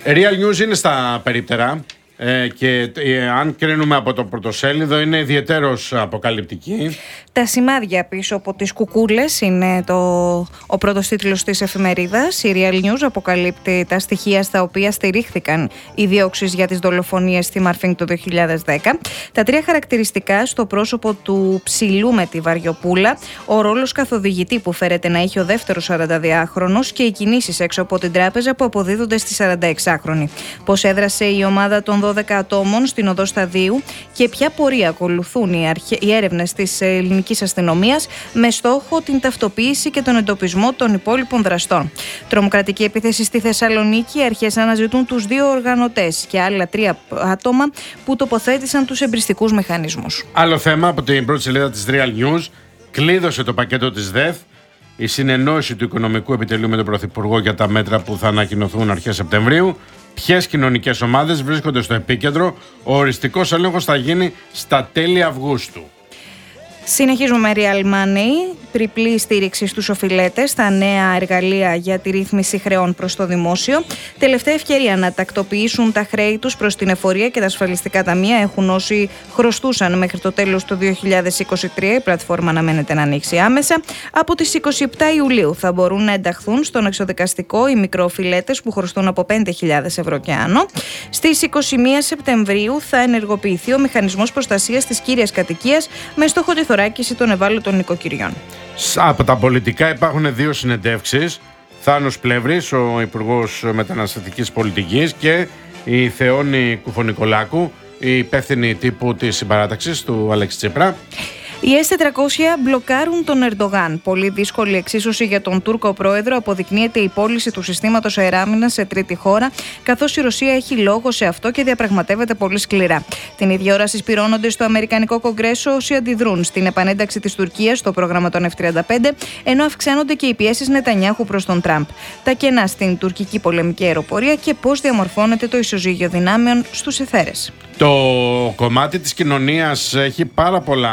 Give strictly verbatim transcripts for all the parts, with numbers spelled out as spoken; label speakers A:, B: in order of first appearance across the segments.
A: Real News είναι στα περίπτερα ε, και ε, αν κρίνουμε από το πρωτοσέλιδο είναι ιδιαιτέρως αποκαλυπτική.
B: Τα σημάδια πίσω από τις κουκούλες είναι το, ο πρώτος τίτλος της εφημερίδας. Η Real News αποκαλύπτει τα στοιχεία στα οποία στηρίχθηκαν οι διώξεις για τις δολοφονίες στη Μαρφίνγκ το δύο χιλιάδες δέκα. Τα τρία χαρακτηριστικά στο πρόσωπο του ψηλού με τη Βαριοπούλα, ο ρόλος καθοδηγητή που φέρεται να έχει ο δεύτερος σαρανταδυάχρονος και οι κινήσεις έξω από την τράπεζα που αποδίδονται στη σαρανταεξάχρονη. Πώς έδρασε η ομάδα των δώδεκα ατόμων στην οδό Σταδίου και ποια πορεία ακολουθούν οι, αρχε... οι έρευνες της ελληνικής αστυνομίας με στόχο την ταυτοποίηση και τον εντοπισμό των υπόλοιπων δραστών. Τρομοκρατική επίθεση στη Θεσσαλονίκη, οι αρχές αναζητούν τους δύο οργανωτές και άλλα τρία άτομα που τοποθέτησαν τους εμπριστικούς μηχανισμούς.
A: Άλλο θέμα από την πρώτη σελίδα της Real News. Κλείδωσε το πακέτο της ΔΕΘ. Η συνεννόηση του Οικονομικού Επιτελείου με τον Πρωθυπουργό για τα μέτρα που θα ανακοινωθούν αρχές Σεπτεμβρίου. Ποιες κοινωνικές ομάδες βρίσκονται στο επίκεντρο. Ο οριστικός έλεγχος θα γίνει στα τέλη Αυγούστου.
B: Συνεχίζουμε με Real Money. Τριπλή στήριξη στους οφειλέτες, στα νέα εργαλεία για τη ρύθμιση χρεών προς το δημόσιο. Τελευταία ευκαιρία να τακτοποιήσουν τα χρέη τους προς την εφορία και τα ασφαλιστικά ταμεία έχουν όσοι χρωστούσαν μέχρι το τέλος του δύο χιλιάδες είκοσι τρία. Η πλατφόρμα αναμένεται να ανοίξει άμεσα. Από τις είκοσι επτά Ιουλίου θα μπορούν να ενταχθούν στον εξοδικαστικό οι μικροοφιλέτες που χρωστούν από πέντε χιλιάδες ευρώ και άνω. Στις είκοσι μία Σεπτεμβρίου θα ενεργοποιηθεί ο μηχανισμός προστασίας της κύριας κατοικίας με στόχο τη θωράκιση των ευάλωτων νοικοκυριών.
A: Από τα πολιτικά υπάρχουν δύο συνεντεύξεις. Θάνος Πλεύρης, ο Υπουργός Μεταναστευτικής Πολιτικής, και η Θεόνη Κουφονικολάκου, η υπεύθυνη τύπου της συμπαράταξης του Αλέξη Τσίπρα.
B: Οι ες τετρακόσια μπλοκάρουν τον Ερντογάν. Πολύ δύσκολη εξίσωση για τον Τούρκο πρόεδρο αποδεικνύεται η πώληση του συστήματος αεράμινας σε τρίτη χώρα, καθώς η Ρωσία έχει λόγο σε αυτό και διαπραγματεύεται πολύ σκληρά. Την ίδια ώρα συσπυρώνονται στο Αμερικανικό Κογκρέσο όσοι αντιδρούν στην επανένταξη της Τουρκίας στο πρόγραμμα των εφ τριάντα πέντε, ενώ αυξάνονται και οι πιέσεις Νετανιάχου προς τον Τραμπ. Τα κενά στην τουρκική πολεμική αεροπορία και πώς διαμορφώνεται το ισοζύγιο δυνάμεων στους αιθέρες.
A: Το κομμάτι της κοινωνίας έχει πάρα πολλά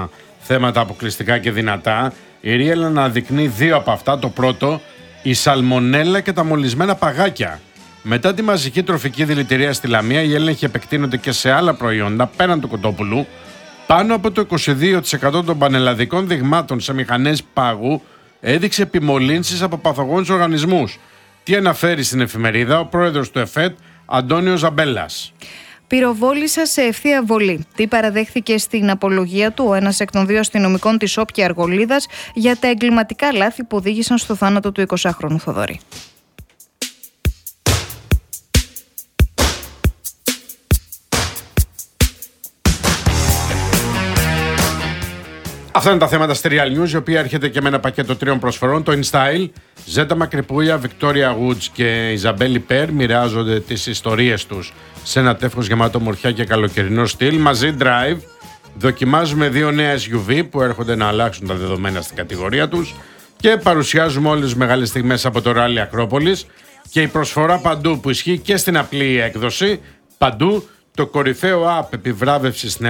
A: θέματα αποκλειστικά και δυνατά. Η Real αναδεικνύει δύο από αυτά. Το πρώτο, η σαλμονέλα και τα μολυσμένα παγάκια. Μετά τη μαζική τροφική δηλητηρία στη Λαμία, οι έλεγχοι επεκτείνονται και σε άλλα προϊόντα πέραν του κοτόπουλου. Πάνω από το είκοσι δύο τοις εκατό των πανελλαδικών δειγμάτων σε μηχανές πάγου έδειξε επιμολύνσεις από παθογόνους οργανισμούς. Τι αναφέρει στην εφημερίδα ο πρόεδρος του ΕΦΕΤ, Αντώνιος Ζαμπέλας.
B: Πυροβόλησα σε ευθεία βολή. Τι παραδέχθηκε στην απολογία του ο ένας εκ των δύο αστυνομικών της Όπια Αργολίδας για τα εγκληματικά λάθη που οδήγησαν στο θάνατο του εικοσάχρονου Θοδωρή.
A: Αυτά είναι τα θέματα στη Real News, η οποία έρχεται και με ένα πακέτο τριών προσφορών. Το InStyle, Ζέτα Μακρυπούλια, Βικτόρια Woods και Ιζαμπέλη Περ μοιράζονται τις ιστορίες τους σε ένα τεύχος γεμάτο μορφιά και καλοκαιρινό στυλ. Μαζί Drive, δοκιμάζουμε δύο νέα ες γιου βι που έρχονται να αλλάξουν τα δεδομένα στην κατηγορία τους και παρουσιάζουμε όλες τις μεγάλες στιγμές από το Rally Ακρόπολης και η προσφορά παντού που ισχύει και στην απλή έκδοση. Παντού το κορυφαίο app επιβράβευσης στην